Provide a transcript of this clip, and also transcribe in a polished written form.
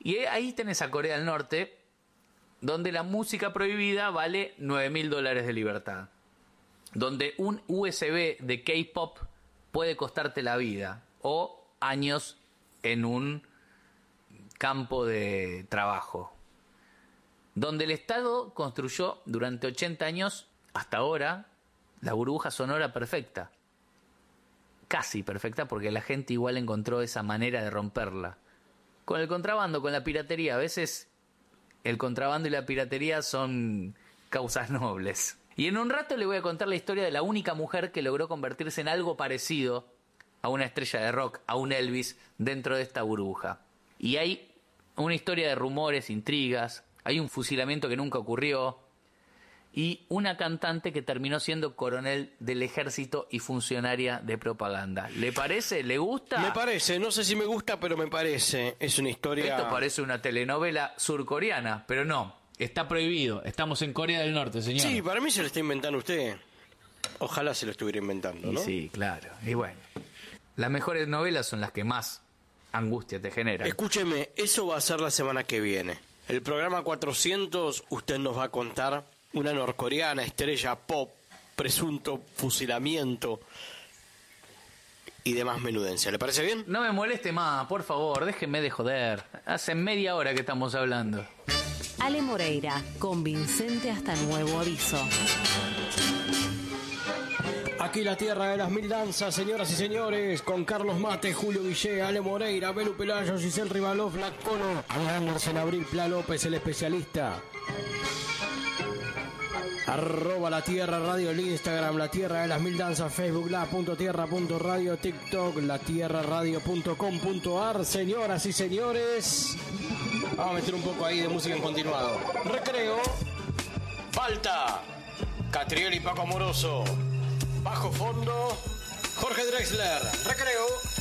Y ahí tenés a Corea del Norte, donde la música prohibida vale $9.000 de libertad. Donde un USB de K-pop puede costarte la vida o años en un campo de trabajo. Donde el Estado construyó durante 80 años, hasta ahora, la burbuja sonora perfecta. Casi perfecta, porque la gente igual encontró esa manera de romperla. Con el contrabando, con la piratería, a veces el contrabando y la piratería son causas nobles. Y en un rato le voy a contar la historia de la única mujer que logró convertirse en algo parecido a una estrella de rock, a un Elvis, dentro de esta burbuja. Y hay una historia de rumores, intrigas, hay un fusilamiento que nunca ocurrió y una cantante que terminó siendo coronel del ejército y funcionaria de propaganda. ¿Le parece? ¿Le gusta? Me parece, no sé si me gusta, pero me parece. Es una historia... Esto parece una telenovela surcoreana, pero no. Está prohibido. Estamos en Corea del Norte, señor. Sí, para mí se lo está inventando usted. Ojalá se lo estuviera inventando, ¿no? Sí, claro. Y bueno, las mejores novelas son las que más angustia te generan. Escúcheme, eso va a ser la semana que viene. El programa 400, usted nos va a contar una norcoreana, estrella pop, presunto fusilamiento y demás menudencia. ¿Le parece bien? No me moleste más, por favor, déjeme de joder. Hace media hora que estamos hablando. Ale Moreira, convincente hasta nuevo aviso. Aquí la tierra de las mil danzas, señoras y señores, con Carlos Mate, Julio Villé, Ale Moreira, Belu Pelayo, Giselle Rivalov, Lacono, Andersen, Abril, Pla López, el especialista. @ La Tierra Radio, el Instagram, La Tierra de las Mil Danzas, Facebook, la.tierra.radio, TikTok, latierraradio.com.ar. Señoras y señores, vamos a meter un poco ahí de música en continuado. Recreo, Falta, Catriel y Paco Amoroso. Bajo fondo, Jorge Drexler. Recreo.